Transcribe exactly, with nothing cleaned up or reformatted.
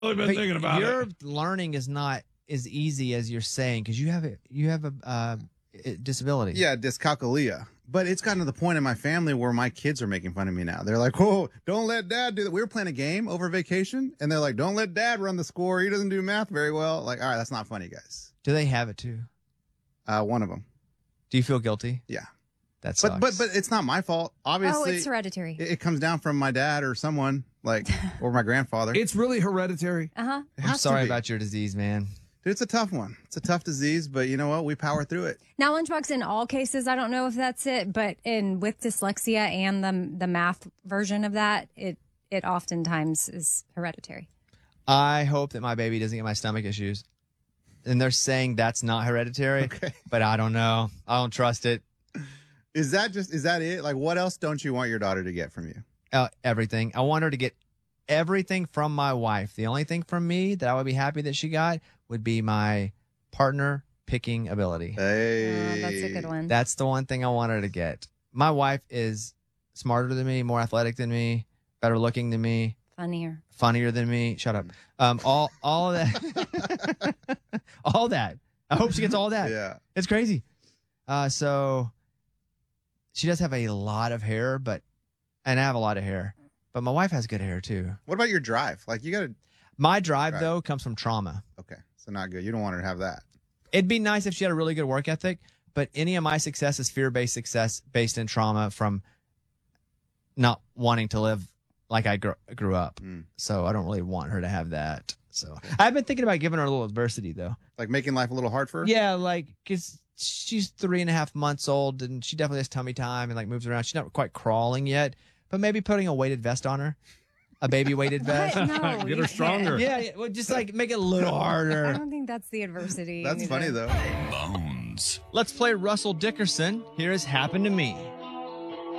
I've been But thinking about your it. learning is not as easy as you're saying because you have a you have a uh, disability. Yeah, dyscalculia. But it's gotten to the point in my family where my kids are making fun of me now. They're like, "Oh, don't let Dad do that." We were playing a game over vacation, and they're like, "Don't let Dad run the score. He doesn't do math very well." Like, all right, that's not funny, guys. Do they have it too? Uh, one of them. Do you feel guilty? Yeah. That But sucks. but but it's not my fault. Obviously, Oh, it's hereditary. It, it comes down from my dad or someone like or my grandfather. It's really hereditary. Uh huh. It I'm has to sorry be. about your disease, man. Dude, it's a tough one. It's a tough disease, but you know what? We power through it. Now, Lunchbox, in all cases, I don't know if that's it, but in with dyslexia and the the math version of that, it it oftentimes is hereditary. I hope that my baby doesn't get my stomach issues. And they're saying that's not hereditary, Okay. but I don't know. I don't trust it. Is that just is that it? Like, what else don't you want your daughter to get from you? Uh, everything. I want her to get everything from my wife. The only thing from me that I would be happy that she got would be my partner picking ability. Hey, Oh, that's a good one. That's the one thing I want her to get. My wife is smarter than me, more athletic than me, better looking than me, Funnier. funnier than me. Shut up. Um, all all of that. all that. I hope she gets all that. Yeah. It's crazy. Uh, so she does have a lot of hair, but and I have a lot of hair, but my wife has good hair too. What about your drive? Like, you got to. My drive Right. though comes from trauma. Okay, so not good. You don't want her to have that. It'd be nice if she had a really good work ethic, but any of my success is fear-based success based in trauma from not wanting to live like I grew, grew up. Mm. So I don't really want her to have that. So I've been thinking about giving her a little adversity though. Like making life a little hard for her. Yeah, like because she's three and a half months old and she definitely has tummy time and like moves around. She's not quite crawling yet, but maybe putting a weighted vest on her, a baby weighted vest. What? No, Get you her can't. stronger. Yeah, yeah, well, just like make it a little I harder. don't think that's the adversity. you That's need funny to- though. Bones. Let's play Russell Dickerson. Here is Happened to Me.